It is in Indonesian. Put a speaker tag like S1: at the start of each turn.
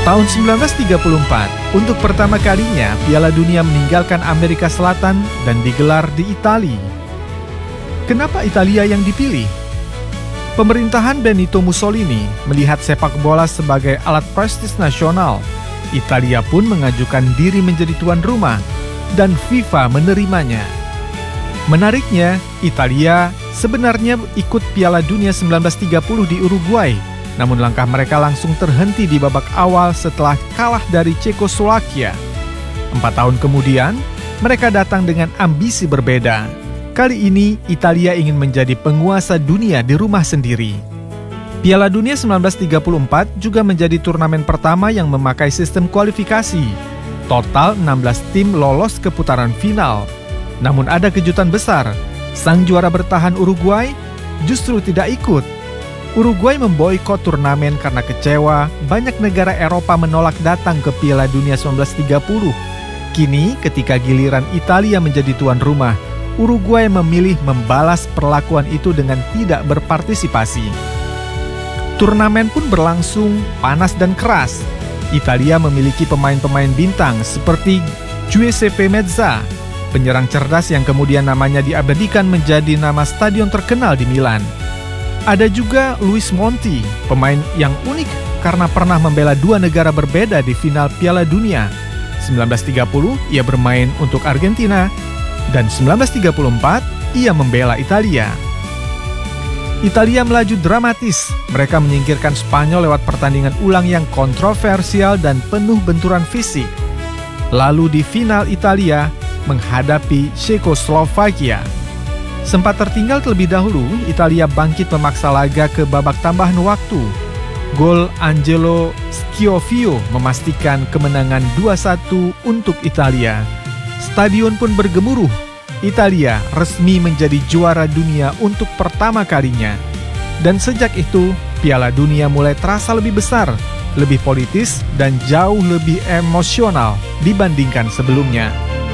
S1: Tahun 1934, untuk pertama kalinya Piala Dunia meninggalkan Amerika Selatan dan digelar di Italia. Kenapa Italia yang dipilih? Pemerintahan Benito Mussolini melihat sepak bola sebagai alat prestis nasional. Italia pun mengajukan diri menjadi tuan rumah, dan FIFA menerimanya. Menariknya, Italia sebenarnya ikut Piala Dunia 1930 di Uruguay, namun langkah mereka langsung terhenti di babak awal setelah kalah dari Cekoslowakia. 4 tahun kemudian, mereka datang dengan ambisi berbeda. Kali ini, Italia ingin menjadi penguasa dunia di rumah sendiri. Piala Dunia 1934 juga menjadi turnamen pertama yang memakai sistem kualifikasi. Total 16 tim lolos ke putaran final. Namun ada kejutan besar, sang juara bertahan Uruguay justru tidak ikut. Uruguay memboikot turnamen karena kecewa banyak negara Eropa menolak datang ke Piala Dunia 1930. Kini, ketika giliran Italia menjadi tuan rumah, Uruguay memilih membalas perlakuan itu dengan tidak berpartisipasi. Turnamen pun berlangsung panas dan keras. Italia memiliki pemain-pemain bintang seperti Giuseppe Meazza, penyerang cerdas yang kemudian namanya diabadikan menjadi nama stadion terkenal di Milan. Ada juga Luis Monti, pemain yang unik karena pernah membela 2 negara berbeda di final Piala Dunia. 1930 ia bermain untuk Argentina, dan 1934 ia membela Italia. Italia melaju dramatis, mereka menyingkirkan Spanyol lewat pertandingan ulang yang kontroversial dan penuh benturan fisik. Lalu di final Italia menghadapi Cekoslowakia. Sempat tertinggal terlebih dahulu, Italia bangkit memaksa laga ke babak tambahan waktu. Gol Angelo Schiaffino memastikan kemenangan 2-1 untuk Italia. Stadion pun bergemuruh. Italia resmi menjadi juara dunia untuk pertama kalinya. Dan sejak itu, Piala Dunia mulai terasa lebih besar, lebih politis, dan jauh lebih emosional dibandingkan sebelumnya.